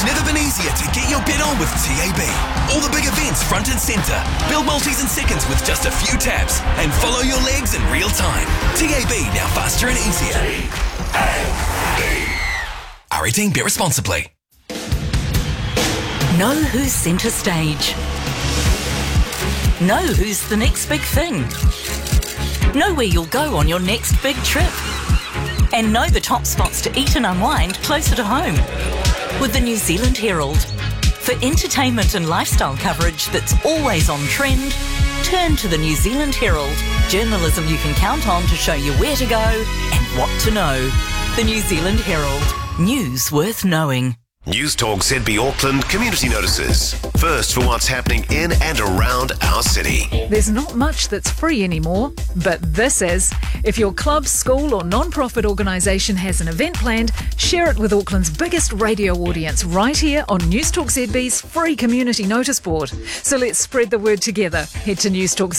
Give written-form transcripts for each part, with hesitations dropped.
It's never been easier to get your bet on with TAB. All the big events front and centre. Build multis in seconds with just a few taps and follow your legs in real time. TAB, now faster and easier. R18, bet responsibly. Know who's centre stage. Know who's the next big thing. Know where you'll go on your next big trip. And know the top spots to eat and unwind closer to home. With the New Zealand Herald. For entertainment and lifestyle coverage that's always on trend, turn to the New Zealand Herald. Journalism you can count on to show you where to go and what to know. The New Zealand Herald. News worth knowing. News Talk ZB Auckland community notices. First for what's happening in and around our city. There's not much that's free anymore, but this is. If your club, school or non-profit organisation has an event planned, share it with Auckland's biggest radio audience right here on News Talk ZB's free community notice board. So let's spread the word together. Head to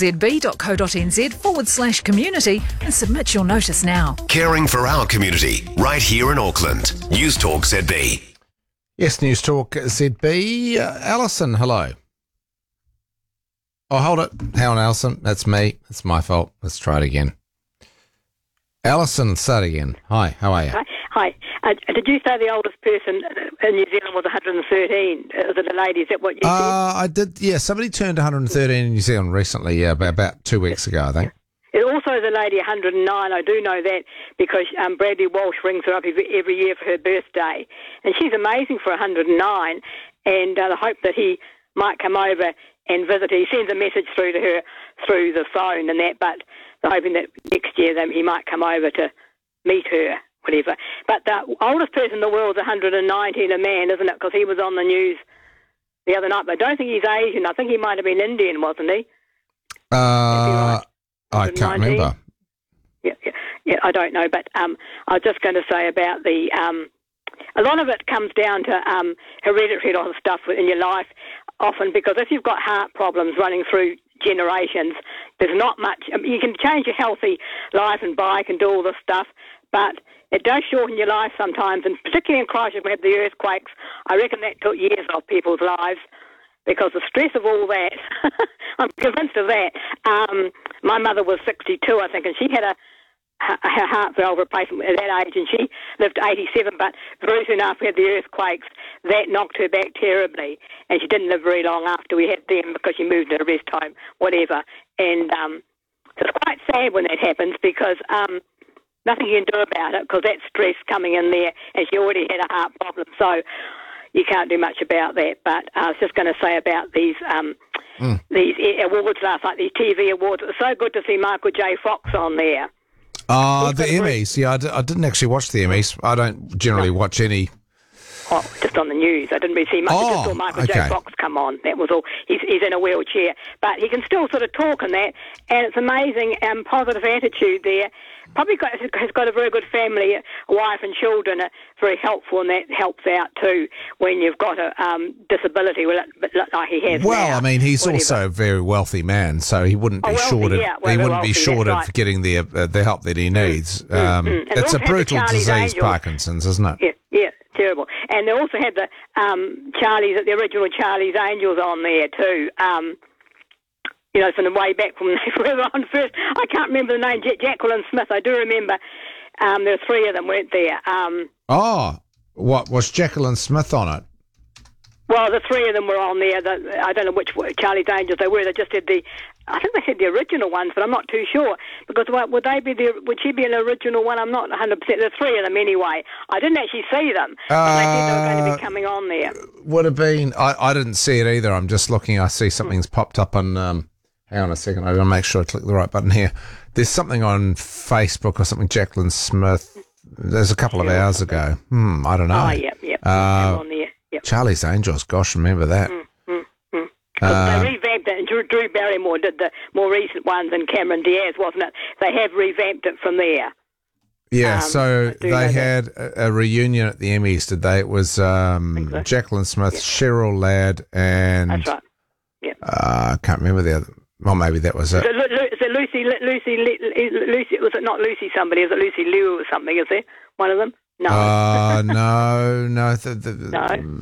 newstalkzb.co.nz/community and submit your notice now. Caring for our community right here in Auckland. News Talk ZB. Yes, News Talk ZB. Alison, hello. Oh, hold it. Hang on, Alison. That's me. It's my fault. Let's try it again. Alison, start again. Hi, how are you? Hi. Did you say the oldest person in New Zealand was 113? Is it a lady? Is that what you said? I did, yeah. Somebody turned 113 in New Zealand recently, yeah, about 2 weeks ago, I think. It also is a lady 109. I do know that because Bradley Walsh rings her up every year for her birthday. And she's amazing for 109. And I hope that he might come over and visit her. He sends a message through to her through the phone and that, but they're hoping that next year he might come over to meet her, whatever. But the oldest person in the world is 119, a man, isn't it? Because he was on the news the other night. But I don't think he's Asian. I think he might have been Indian, wasn't he? I can't remember. Yeah, I don't know, but I was just going to say about the a lot of it comes down to hereditary stuff in your life often, because if you've got heart problems running through generations, there's not much. You can change your healthy life and bike and do all this stuff, but it does shorten your life sometimes, and particularly in Christchurch, we had the earthquakes. I reckon that took years off people's lives. Because the stress of all that, I'm convinced of that. My mother was 62, I think, and she had her heart valve replacement at that age, and she lived 87, but very soon after we had the earthquakes, that knocked her back terribly, and she didn't live very long after we had them because she moved to a rest home, whatever. And it's quite sad when that happens because nothing you can do about it because that stress coming in there, and she already had a heart problem, so you can't do much about that. But I was just going to say about these awards last night, these TV awards. It was so good to see Michael J. Fox on there. The Emmys. Yeah, I didn't actually watch the Emmys. I don't generally watch any. Oh, just on the news. I didn't really see much. I just saw Michael J. Fox come on. That was all. He's in a wheelchair, but he can still sort of talk and that. And it's amazing positive attitude there. Probably has got a very good family, a wife and children, very helpful, and that helps out too when you've got a disability like he has. Well, now, I mean, he's also a very wealthy man, so he wouldn't be short of getting the help that he needs. It's a brutal disease, Parkinson's, isn't it? Yeah, terrible. And they also had the the original Charlie's Angels on there too. From the way back from forever on first. I can't remember the name, Jacqueline Smith. I do remember there were three of them, weren't there? What was Jacqueline Smith on it? Well, the three of them were on there. I don't know which Charlie's Angels they were. They just had I think they said the original ones, but I'm not too sure. Because would she be an original one? I'm not 100%. There's three of them anyway. I didn't actually see them. But they said they were going to be coming on there. Would have been. I didn't see it either. I'm just looking. I see something's popped up on. Hang on a second. I got to make sure I click the right button here. There's something on Facebook or something. Jacqueline Smith. There's a couple of hours ago. I don't know. Oh, yep. On there. Yep. Charlie's Angels. Gosh, remember that. They revamped it, and Drew Barrymore did the more recent ones, and Cameron Diaz, wasn't it? They have revamped it from there. Yeah, so they had a reunion at the Emmys, did they? It was so. Jacqueline Smith, Cheryl Ladd, and that's right. Yeah. I can't remember the other. Well, maybe that was it. Is it Lucy? Was it not Lucy? Somebody? Is it Lucy Liu or something? Is there one of them? No. No. No.